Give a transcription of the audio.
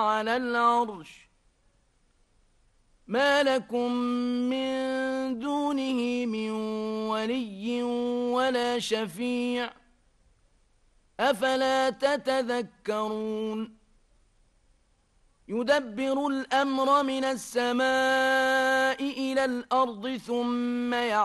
على العرش ما لكم من دونه من ولي ولا شفيع أفلا تتذكرون يدبر الأمر من السماء إلى الأرض ثم